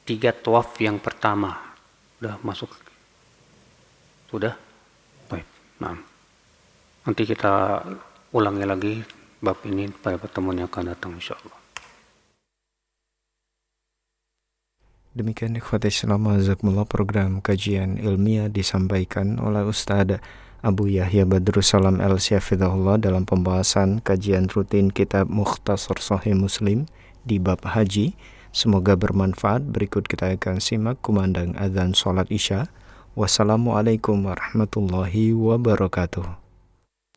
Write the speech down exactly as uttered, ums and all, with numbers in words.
tiga tawaf yang pertama. Sudah masuk? Sudah? Baik, nah. Nanti kita ulangi lagi bab ini pada pertemuan yang akan datang insyaallah. Demikian ikhwati Islam jazakumullah, program kajian ilmiah disampaikan oleh Ustaz Abu Yahya Badrussalam Al-Syafidahullah dalam pembahasan kajian rutin kitab Mukhtasar Sahih Muslim di bab haji. Semoga bermanfaat. Berikut kita akan simak kumandang azan salat Isya. Wassalamualaikum warahmatullahi wabarakatuh.